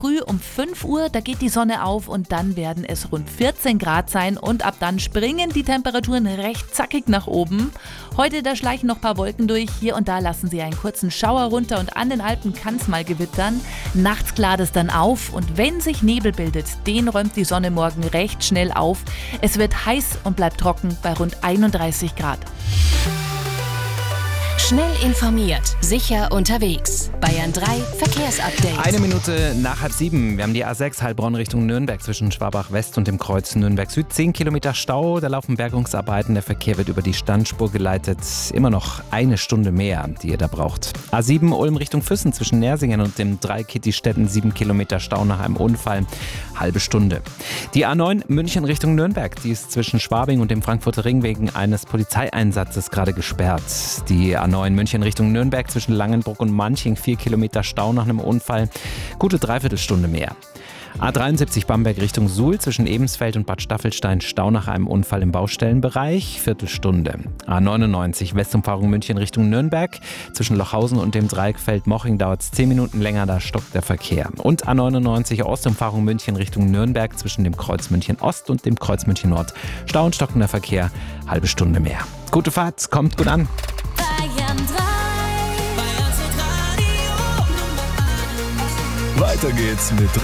Früh um 5 Uhr, da geht die Sonne auf und dann werden es rund 14 Grad sein und ab dann springen die Temperaturen recht zackig nach oben. Heute, da schleichen noch ein paar Wolken durch, hier und da lassen sie einen kurzen Schauer runter und an den Alpen kann es mal gewittern. Nachts klart es dann auf und wenn sich Nebel bildet, den räumt die Sonne morgen recht schnell auf. Es wird heiß und bleibt trocken bei rund 31 Grad. Schnell informiert, sicher unterwegs. Bayern 3 Verkehrsupdate. 1 Minute nach 6:30. Wir haben die A6 Heilbronn Richtung Nürnberg zwischen Schwabach West und dem Kreuz Nürnberg Süd. 10 Kilometer Stau, da laufen Bergungsarbeiten. Der Verkehr wird über die Standspur geleitet. Immer noch 1 Stunde mehr, die ihr da braucht. A7 Ulm Richtung Füssen zwischen Nersingen und dem Dreikitty-Städten. 7 Kilometer Stau nach einem Unfall. Halbe Stunde. Die A9 München Richtung Nürnberg. Die ist zwischen Schwabing und dem Frankfurter Ring wegen eines Polizeieinsatzes gerade gesperrt. Die A9 München Richtung Nürnberg zwischen Langenbruck und Manching. 4 Kilometer Stau nach einem Unfall. Gute Dreiviertelstunde mehr. A73 Bamberg Richtung Suhl zwischen Ebensfeld und Bad Staffelstein. Stau nach einem Unfall im Baustellenbereich. Viertelstunde. A99 Westumfahrung München Richtung Nürnberg. Zwischen Lochhausen und dem Dreieck Feldmoching dauert es 10 Minuten länger, da stockt der Verkehr. Und A99 Ostumfahrung München Richtung Nürnberg zwischen dem Kreuz München Ost und dem Kreuz München Nord. Stau und stockender Verkehr. Halbe Stunde mehr. Gute Fahrt, kommt gut an. Bayern 3. Weiter geht's mit